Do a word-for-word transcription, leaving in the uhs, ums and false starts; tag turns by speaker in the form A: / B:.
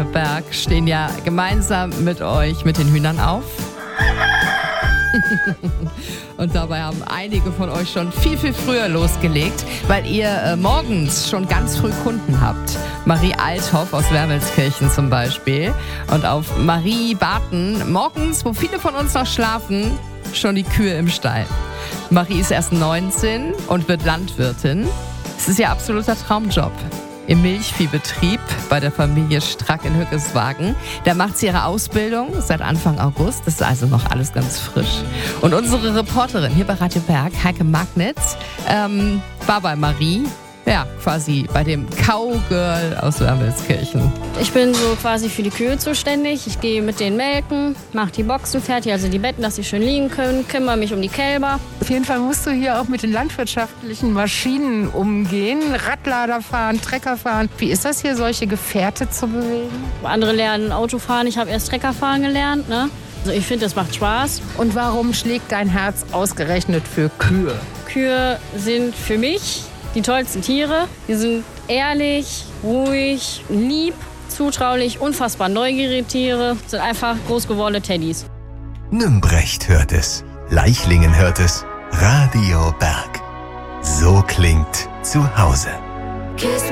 A: Berg stehen ja gemeinsam mit euch mit den Hühnern auf. Und dabei haben einige von euch schon viel, viel früher losgelegt, weil ihr äh, morgens schon ganz früh Kunden habt. Marie Althoff aus Wermelskirchen zum Beispiel. Und auf Marie Barton morgens, wo viele von uns noch schlafen, schon die Kühe im Stall. Marie ist erst neunzehn und wird Landwirtin. Es ist ihr absoluter Traumjob. Im Milchviehbetrieb bei der Familie Strack in Hückeswagen. Da macht sie ihre Ausbildung seit Anfang August. Das ist also noch alles ganz frisch. Und unsere Reporterin hier bei Radio Berg, Heike Magnitz, ähm, war bei Marie, ja, quasi bei dem Cowgirl aus Wermelskirchen.
B: Ich bin so quasi für die Kühe zuständig. Ich gehe mit denen melken, mache die Boxen fertig, also die Betten, dass sie schön liegen können, kümmere mich um die Kälber.
C: Auf jeden Fall musst du hier auch mit den landwirtschaftlichen Maschinen umgehen, Radlader fahren, Trecker fahren. Wie ist das hier, solche Gefährte zu bewegen?
B: Andere lernen Autofahren, ich habe erst Trecker fahren gelernt, ne? Also ich finde, das macht Spaß.
C: Und warum schlägt dein Herz ausgerechnet für Kühe?
B: Kühe sind für mich die tollsten Tiere. Die sind ehrlich, ruhig, lieb, zutraulich, unfassbar neugierige Tiere. Sind einfach groß gewordene Teddys.
D: Nümbrecht hört es, Leichlingen hört es, Radio Berg. So klingt zu Hause.